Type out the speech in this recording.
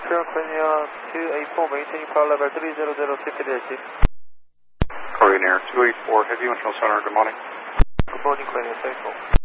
Sierra California 284, maintaining power level 300, 50 Korean Air 284, heavy internal center, good morning. Good morning, Korean Air 284.